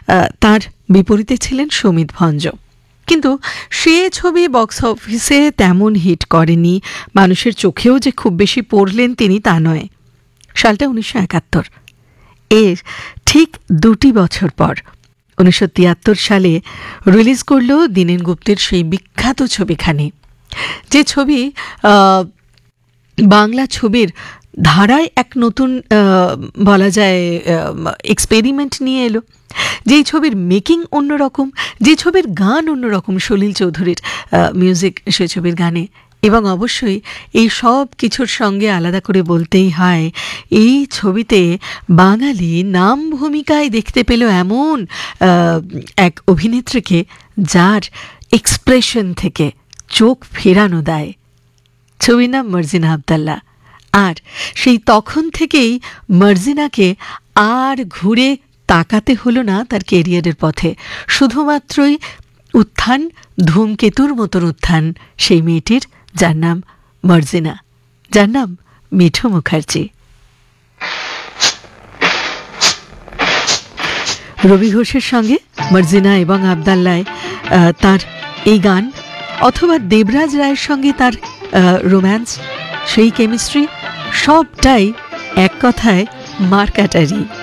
তার বিপরীতে ছিলেন সমিত ভঞ্জ। কিন্তু সে ছবি বক্স অফিসে তেমন হিট করেনি, মানুষের চোখেও যে খুব বেশি পড়লেন তিনি তা নয়। সালটা 1971। এর ঠিক 2 বছর পর 1973 সালে রিলিজ করল দীনেন গুপ্তের সেই বিখ্যাত ছবিখানি, যে ছবি বাংলা ছবির ধারায় এক নতুন বলা যায় এক্সপেরিমেন্ট নিয়ে এলো। যেই ছবির মেকিং অন্যরকম, যে ছবির গান অন্যরকম, সলিল চৌধুরীর মিউজিক সে ছবির গানে। এবং অবশ্যই এই সব কিছুর সঙ্গে আলাদা করে বলতেই হয়, এই ছবিতে বাঙালি নাম ভূমিকায় দেখতে পেল এমন এক অভিনেত্রীকে যার এক্সপ্রেশন থেকে চোখ ফেরানো দেয়। ছবির নাম মার্জিনা আবদাল্লাহ। আর সেই তখন থেকেই মার্জিনাকে আর ঘুরে তাকাতে হলো না তার কেরিয়ারের পথে। শুধুমাত্রই উত্থান, ধূমকেতুর মতন উত্থান সেই মেয়েটির, যার নাম মার্জিনা, যার নাম মিঠু মুখার্জি। রবি ঘোষের সঙ্গে মার্জিনা এবং আবদাল্লায় তার এই গান, অথবা দেবরাজ রায়ের সঙ্গে তার রোম্যান্স, সেই কেমিস্ট্রি, সবটাই এক কথায় মার্কাটারি।